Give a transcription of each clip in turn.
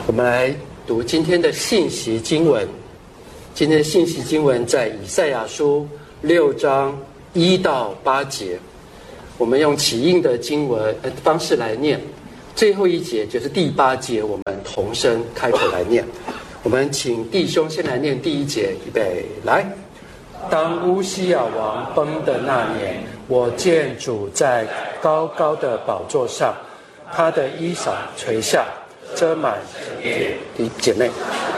我们来读今天的信息经文。今天的信息经文在以赛亚书6章1到8节。我们用起印的经文方式来念，最后一节就是第8节，我们同声开口来念。我们请弟兄先来念第1节，预备来。当乌西雅王崩的那年，我见主在高高的宝座上，他的衣裳垂下，遮满姐妹。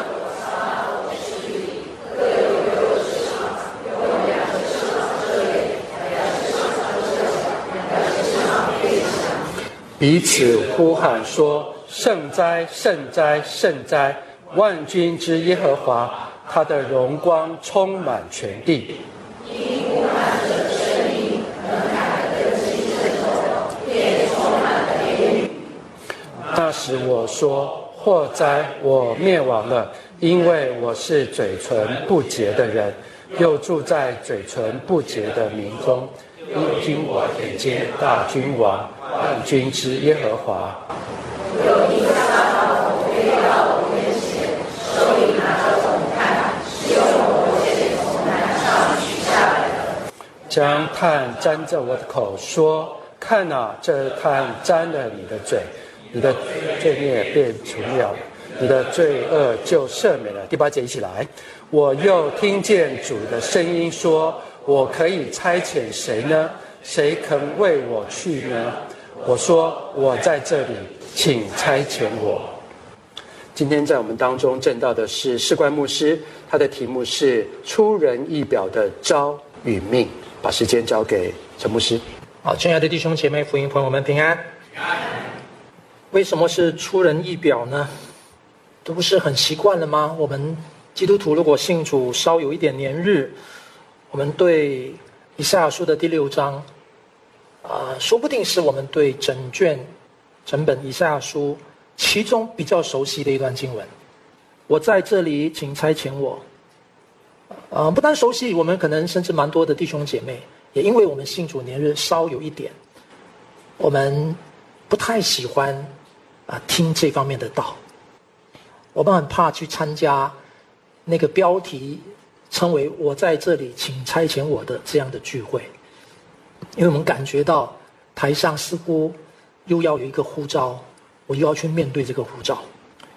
彼此呼喊说：圣哉，圣哉，圣哉！万军之耶和华，他的荣光充满全地。 因呼喊的声音，门槛的金石头便充满了言语。 那时我说：祸哉，我灭亡了，因为我是嘴唇不洁的人，又住在嘴唇不洁的民中。因经我眼见大君王，万军之耶和华。 有一撒谎飞到我面前，手里拿着铜炭，是用我血从坛上取下来的。 将炭沾着我的口，说：看啊，这炭沾了你的嘴，你的罪孽便除了，你的罪恶就赦免了。第8节一起来。我又听见主的声音说：我可以差遣谁呢？谁肯为我去呢？我说：我在这里，请差遣我。今天在我们当中证道的是士官牧师，他的题目是出人意表的召与命。把时间交给陈牧师。 好，亲爱的弟兄姐妹、福音朋友们平安。为什么是出人意表呢？都不是很习惯了吗？我们基督徒如果信主稍有一点年日，我们对以赛亚书的第6章说不定是我们对整本以赛亚书其中比较熟悉的一段经文。我在这里，请差遣我。不单熟悉，我们可能甚至蛮多的弟兄姐妹，也因为我们信主年日稍有一点，我们不太喜欢听这方面的道。我们很怕去参加那个标题称为我在这里请差遣我的这样的聚会，因为我们感觉到台上似乎又要有一个呼召，我又要去面对这个呼召。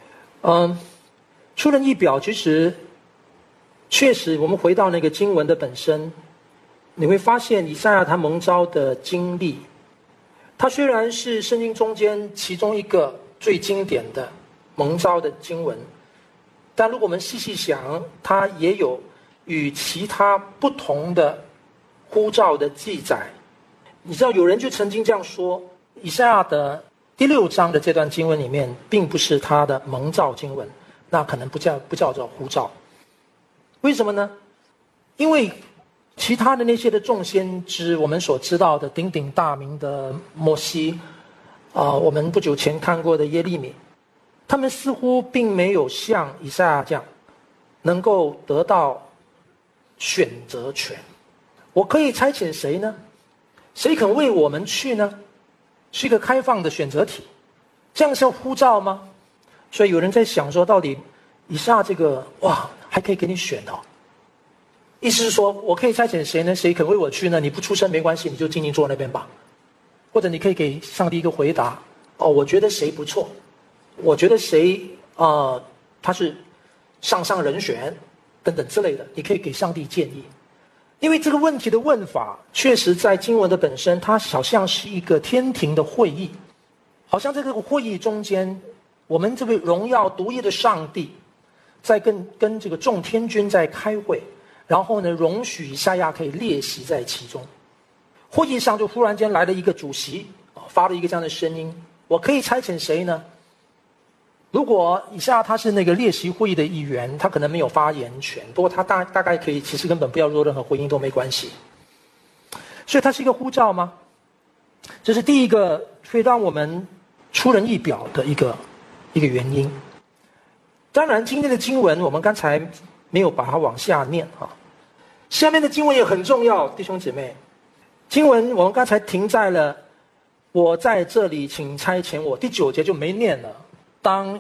出人意表，其实确实我们回到那个经文的本身，你会发现以赛亚他蒙召的经历，他虽然是圣经中间其中一个最经典的蒙召的经文，但如果我们细细想，它也有与其他不同的呼召的记载。你知道有人就曾经这样说，以赛亚的第6章的这段经文里面并不是他的蒙召经文，那可能不叫做呼召。为什么呢？因为其他的那些的众先知，我们所知道的鼎鼎大名的摩西我们不久前看过的耶利米，他们似乎并没有像以赛亚这样能够得到选择权。我可以差遣谁呢？谁肯为我们去呢？是一个开放的选择题，这样是呼召吗？所以有人在想说，到底以赛亚这个还可以给你选哦。意思是说，我可以差遣谁呢？谁肯为我去呢？你不出声没关系，你就静静坐那边吧。或者你可以给上帝一个回答，我觉得谁不错，我觉得谁他是上人选等等之类的，你可以给上帝建议。因为这个问题的问法确实在经文的本身，它好像是一个天庭的会议，好像在这个会议中间，我们这位荣耀独一的上帝在跟这个众天君在开会，然后呢容许以赛亚可以列席在其中。会议上就忽然间来了一个主席，发了一个这样的声音，我可以差遣谁呢？如果以赛亚他是那个列席会议的一员，他可能没有发言权，不过他大概可以，其实根本不要做任何回应都没关系。所以他是一个呼召吗？这是第一个会让我们出人意表的一个原因。当然今天的经文我们刚才没有把它往下念下面的经文也很重要，弟兄姐妹。经文我们刚才停在了我在这里请差遣我，第9节就没念了。当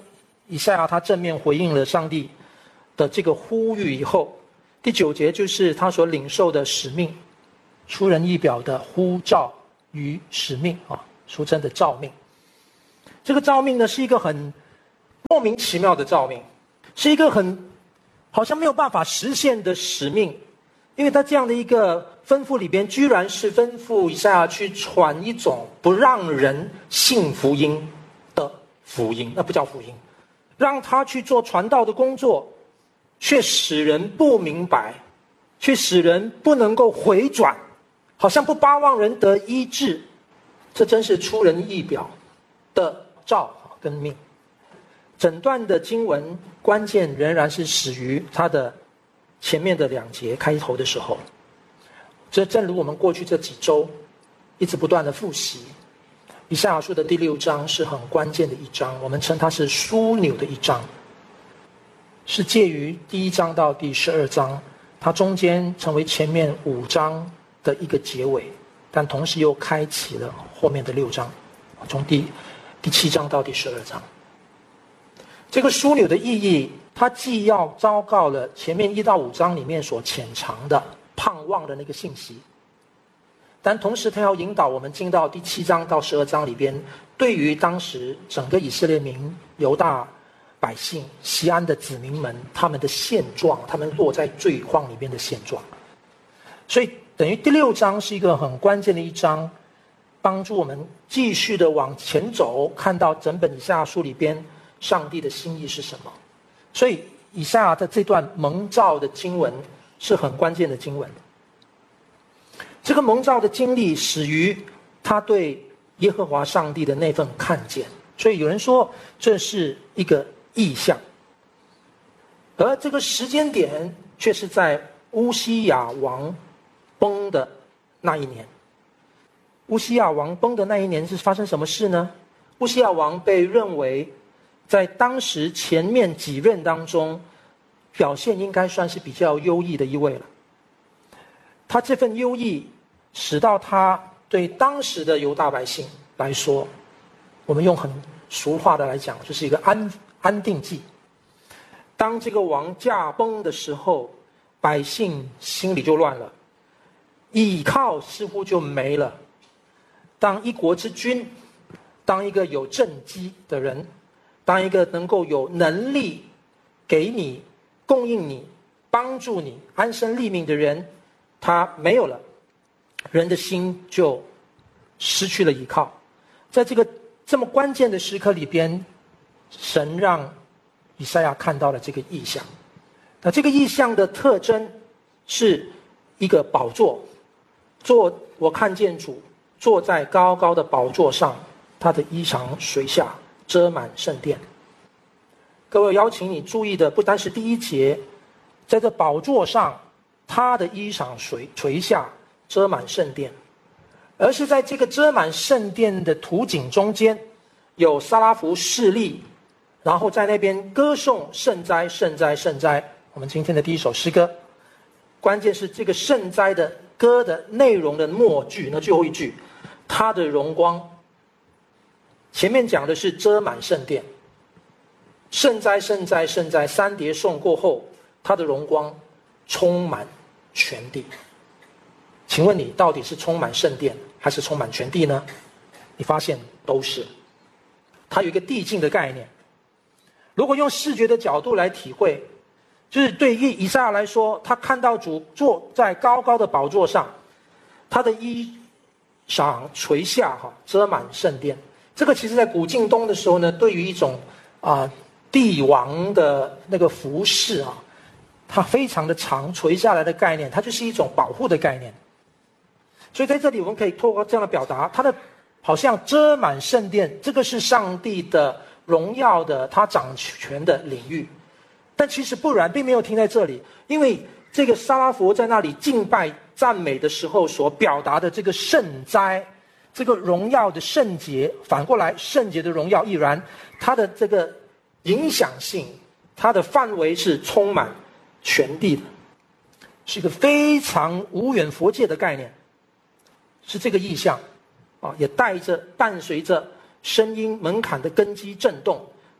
以赛亚他正面回应了上帝的这个呼吁以后，第9节就是他所领受的使命，出人意表的呼召与使命啊，俗称的召命。这个召命呢，是一个很莫名其妙的召命，是一个很好像没有办法实现的使命，因为他这样的一个吩咐里边，居然是吩咐以赛亚去传一种不让人信福音的福音，那不叫福音，让他去做传道的工作，却使人不明白，却使人不能够回转，好像不巴望人得医治，这真是出人意表的召跟命。整段的经文关键仍然是始于它的前面的2节开头的时候。这正如我们过去这几周一直不断的复习，以赛亚书的第6章是很关键的一章，我们称它是枢纽的一章，是介于第1章到第12章，它中间成为前面5章的一个结尾，但同时又开启了后面的6章，从第7章到第12章。这个枢纽的意义，它既要昭告了前面1到5章里面所潜藏的盼望的那个信息，但同时它要引导我们进到第7章到12章里边，对于当时整个以色列民、犹大百姓、西安的子民们他们的现状，他们落在罪荒里面的现状。所以等于第6章是一个很关键的一章，帮助我们继续的往前走，看到整本以赛亚书里边上帝的心意是什么。所以以赛亚的这段蒙召的经文是很关键的经文。这个蒙召的经历始于他对耶和华上帝的那份看见，所以有人说这是一个异象，而这个时间点却是在乌西雅王崩的那一年。乌西雅王崩的那一年是发生什么事呢？乌西雅王被认为在当时前面几任当中表现应该算是比较优异的一位了。他这份优异使到他对当时的犹大百姓来说，我们用很俗话的来讲，就是一个安定剂。当这个王驾崩的时候，百姓心里就乱了，倚靠似乎就没了。当一国之君，当一个有政绩的人，当一个能够有能力给你、供应你、帮助你、安身立命的人，他没有了，人的心就失去了依靠。在这个这么关键的时刻里边，神让以赛亚看到了这个异象。那这个异象的特征是一个宝座，我看见主坐在高高的宝座上，他的衣裳垂下，遮满圣殿。各位，邀请你注意的不单是第1节，在这宝座上他的衣裳垂下，遮满圣殿，而是在这个遮满圣殿的图景中间，有撒拉弗侍立，然后在那边歌颂圣哉圣哉圣哉。我们今天的第一首诗歌，关键是这个圣哉的歌的内容的末句，那最后一句，他的荣光。前面讲的是遮满圣殿，圣哉圣哉圣哉3叠颂过后，他的荣光充满全地。请问你到底是充满圣殿还是充满全地呢？你发现都是。它有一个递进的概念。如果用视觉的角度来体会，就是对于以赛亚来说，他看到主坐在高高的宝座上，他的衣裳垂下，遮满圣殿。这个其实在古近东的时候呢，对于一种帝王的那个服饰它非常的长，垂下来的概念，它就是一种保护的概念。所以在这里我们可以透过这样的表达，它的好像遮满圣殿，这个是上帝的荣耀的他掌权的领域。但其实不然，并没有停在这里，因为这个撒拉弗在那里敬拜赞美的时候所表达的这个圣哉，这个荣耀的圣洁，反过来圣洁的荣耀亦然，它的这个影响性，它的范围是充满全地的，是一个非常无远弗届的概念，是这个意象也伴随着声音门槛的根基震动，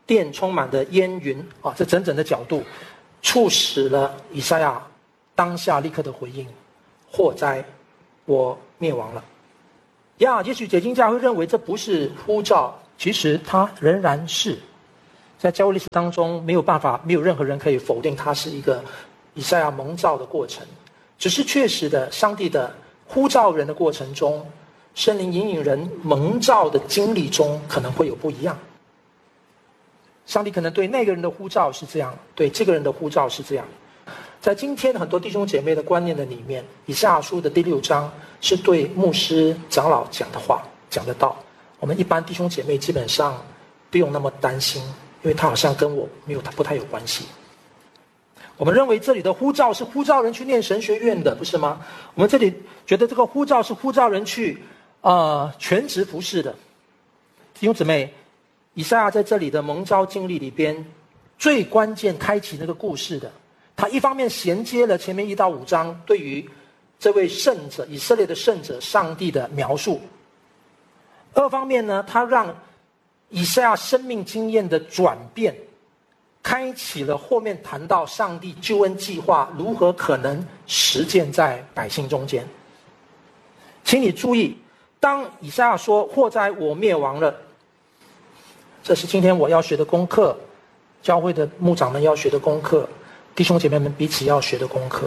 殿充满的烟云啊，这整整的角度，促使了以赛亚当下立刻的回应：祸哉，我灭亡了。也许解经家会认为这不是呼召，其实它仍然是在教会历史当中没有任何人可以否定它是一个以赛亚蒙召的过程。只是确实的，上帝的呼召人的过程中，圣灵引领人蒙召的经历中可能会有不一样。上帝可能对那个人的呼召是这样，对这个人的呼召是这样。在今天很多弟兄姐妹的观念的里面，以赛亚书的第6章是对牧师长老讲的话，讲的道。我们一般弟兄姐妹基本上不用那么担心，因为他好像跟我不太有关系。我们认为这里的呼召是呼召人去念神学院的，不是吗？我们这里觉得这个呼召是呼召人去全职服侍的。弟兄姊妹，以赛亚在这里的蒙召经历里边，最关键开启那个故事的，他一方面衔接了前面1到5章对于这位圣者以色列的圣者上帝的描述，二方面呢，他让以赛亚生命经验的转变，开启了后面谈到上帝救恩计划如何可能实践在百姓中间。请你注意，当以赛亚说祸哉我灭亡了，这是今天我要学的功课，教会的牧长们要学的功课，弟兄姐妹们彼此要学的功课。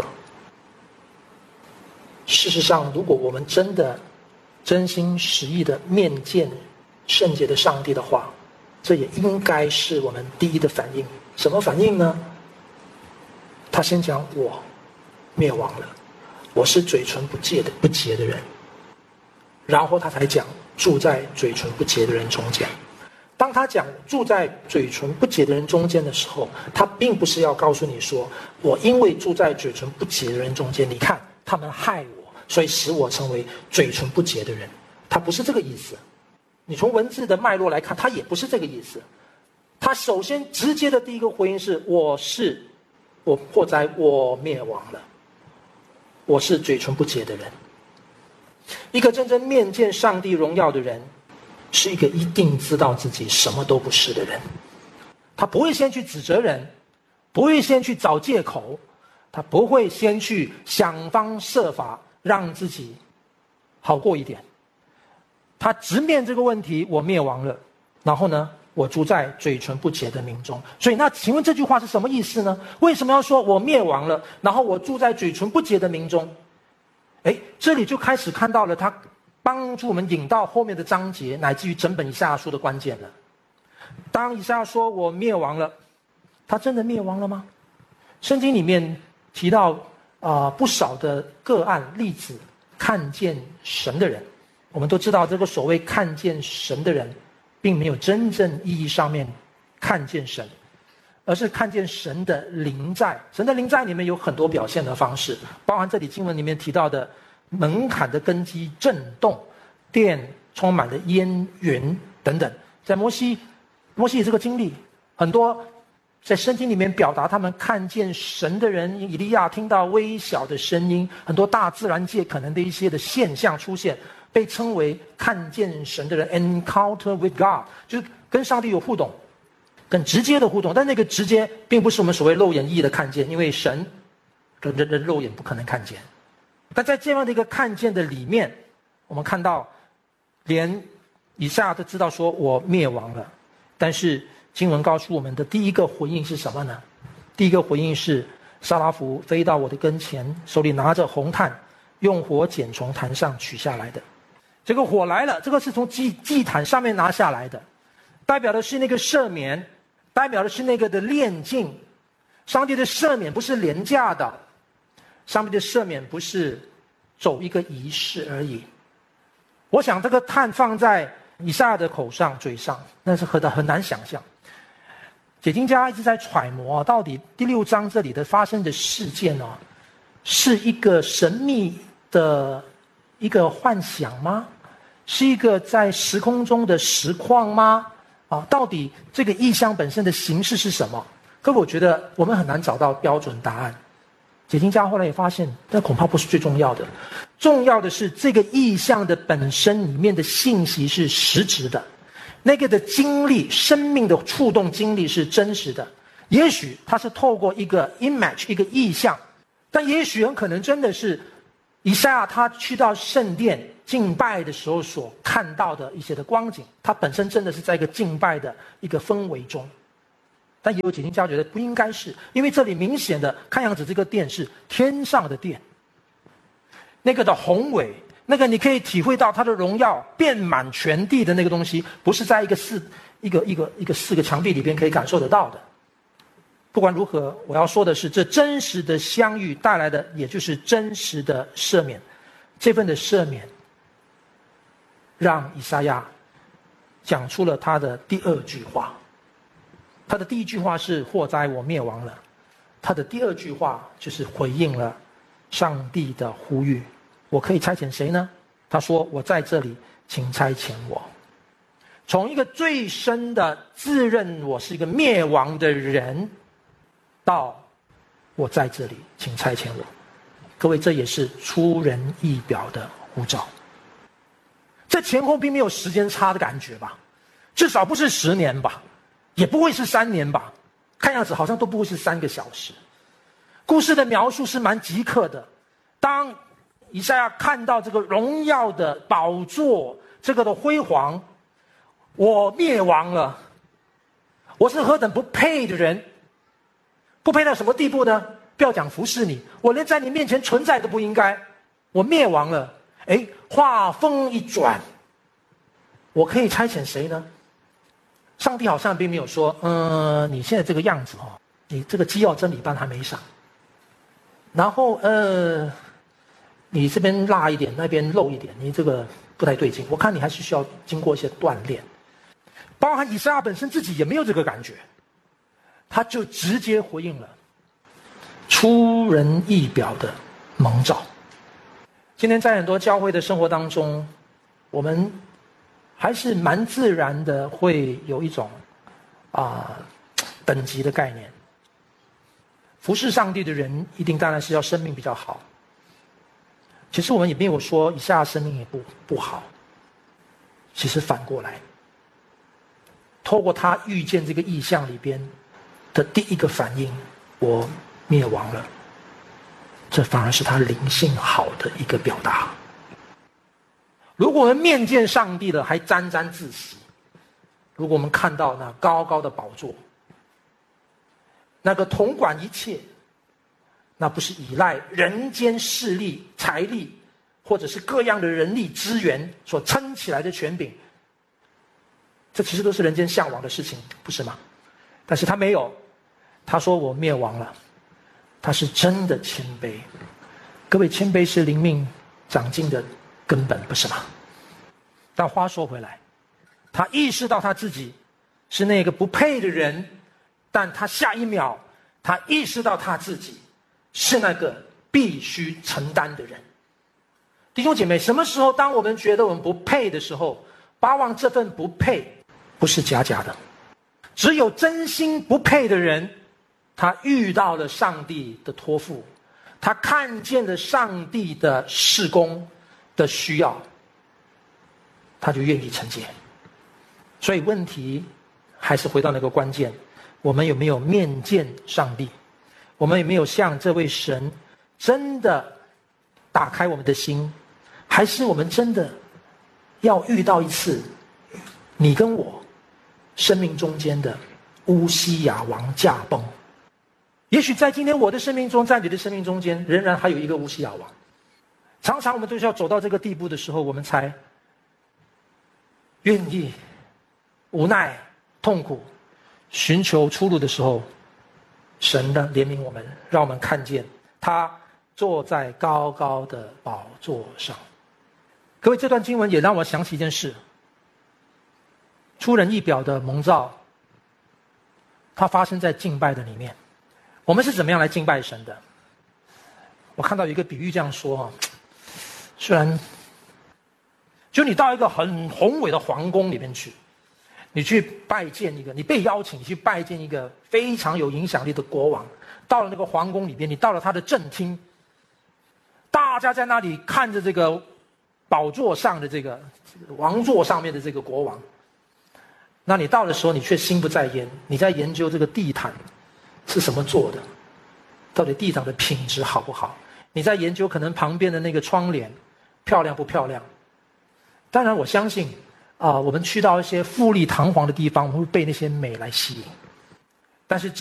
事实上，如果我们真的真心实意的面见圣洁的上帝的话，这也应该是我们第一的反应。什么反应呢？他先讲我灭亡了，我是嘴唇不洁的人，然后他才讲住在嘴唇不洁的人中间。当他讲住在嘴唇不洁的人中间的时候，他并不是要告诉你说，我因为住在嘴唇不洁的人中间，你看他们害我，所以使我成为嘴唇不洁的人。他不是这个意思。你从文字的脉络来看，他也不是这个意思。他首先直接的第一个回应是，我祸哉我灭亡了，我是嘴唇不洁的人。一个真正面见上帝荣耀的人，是一个一定知道自己什么都不是的人。他不会先去指责人，不会先去找借口，他不会先去想方设法让自己好过一点。他直面这个问题，我灭亡了，然后呢，我住在嘴唇不洁的民中。所以那请问这句话是什么意思呢？为什么要说我灭亡了，然后我住在嘴唇不洁的民中？这里就开始看到了他帮助我们引到后面的章节，乃至于整本以赛亚书的关键了。当以赛亚说我灭亡了，他真的灭亡了吗？圣经里面提到不少的个案例子，看见神的人。我们都知道，这个所谓看见神的人，并没有真正意义上面看见神，而是看见神的灵在。神的灵在里面有很多表现的方式，包含这里经文里面提到的门槛的根基震动，殿充满了烟云等等。在摩西这个经历，很多在圣经里面表达他们看见神的人，以利亚听到微小的声音，很多大自然界可能的一些的现象出现，被称为看见神的人 encounter with God， 就是跟上帝有互动，更直接的互动。但那个直接并不是我们所谓肉眼意义的看见，因为神人的肉眼不可能看见。但在这样的一个看见的里面，我们看到连以赛亚都知道说我灭亡了，但是经文告诉我们的第一个回应是什么呢？第一个回应是撒拉弗飞到我的跟前，手里拿着红炭，用火剪从坛上取下来的。这个火来了，这个是从祭坛上面拿下来的，代表的是那个赦免，代表的是那个的炼净。上帝的赦免不是廉价的，上帝的赦免不是走一个仪式而已。我想这个炭放在以赛亚的口上嘴上，那是很难想象。解经家一直在揣摩到底第6章这里的发生的事件是一个神秘的一个幻想吗？是一个在时空中的实况吗？到底这个意象本身的形式是什么？可我觉得我们很难找到标准答案。解经家后来也发现，这恐怕不是最重要的，重要的是这个意象的本身里面的信息是实质的。 那个的经历，生命的触动经历是真实的。也许它是透过一个 image 一个意象，但也许很可能真的是以赛亚他去到圣殿敬拜的时候所看到的一些的光景，他本身真的是在一个敬拜的一个氛围中。但也有解经家觉得不应该是，因为这里明显的看样子这个殿是天上的殿，那个的宏伟，那个你可以体会到它的荣耀遍满全地的那个东西，不是在一个四个墙壁里边可以感受得到的。不管如何，我要说的是，这真实的相遇带来的也就是真实的赦免。这份的赦免让以赛亚讲出了他的第二句话。他的第一句话是祸哉我灭亡了，他的第二句话就是回应了上帝的呼吁，我可以差遣谁呢？他说我在这里，请差遣我。从一个最深的自认我是一个灭亡的人，到我在这里，请差遣我。各位，这也是出人意表的呼召。这前后并没有时间差的感觉吧，至少不是10年吧，也不会是3年吧，看样子好像都不会是3个小时。故事的描述是蛮即刻的。当以赛亚看到这个荣耀的宝座，这个的辉煌，我灭亡了，我是何等不配的人，不配到什么地步呢？不要讲服侍你，我连在你面前存在都不应该，我灭亡了。话锋一转，我可以差遣谁呢？上帝好像并没有说，你现在这个样子你这个基要真理班还没上，然后你这边辣一点，那边漏一点，你这个不太对劲，我看你还是需要经过一些锻炼。包含以赛亚本身自己也没有这个感觉，他就直接回应了出人意表的蒙召。今天在很多教会的生活当中，我们还是蛮自然的会有一种等级的概念。服侍上帝的人一定当然是要生命比较好。其实我们也没有说以赛亚生命也不好，其实反过来，透过他遇见这个异象里边的第一个反应，我灭亡了，这反而是他灵性好的一个表达。如果我们面见上帝了还沾沾自喜，如果我们看到那高高的宝座，那个统管一切，那不是依赖人间势力、财力或者是各样的人力资源所撑起来的权柄，这其实都是人间向往的事情，不是吗？但是他没有，他说我灭亡了，他是真的谦卑。各位，谦卑是灵命长进的根本，不是吗？但话说回来，他意识到他自己是那个不配的人，但他下一秒他意识到他自己是那个必须承担的人。弟兄姐妹，什么时候当我们觉得我们不配的时候，巴望这份不配不是假假的。只有真心不配的人，他遇到了上帝的托付，他看见了上帝的事工的需要，他就愿意承接。所以问题还是回到那个关键，我们有没有面见上帝？我们有没有向这位神真的打开我们的心？还是我们真的要遇到一次你跟我生命中间的乌西雅王驾崩？也许在今天我的生命中，在你的生命中间，仍然还有一个乌西雅王。常常我们都是要走到这个地步的时候，我们才愿意无奈痛苦寻求出路的时候，神的怜悯我们，让我们看见他坐在高高的宝座上。各位，这段经文也让我想起一件事，出人意表的蒙召，它发生在敬拜的里面。我们是怎么样来敬拜神的？我看到有一个比喻这样说，虽然就你到一个很宏伟的皇宫里面去，你去拜见一个，你被邀请去拜见一个非常有影响力的国王，到了那个皇宫里边，你到了他的正厅，大家在那里看着这个宝座上的这个王座上面的这个国王， 那你到的时候，你却心不在焉，你在研究这个地毯是什么做的，到底地毯的品质好不好？你在研究可能旁边的那个窗帘漂亮不漂亮？当然，我相信我们去到一些富丽堂皇的地方，我们会被那些美来吸引，但是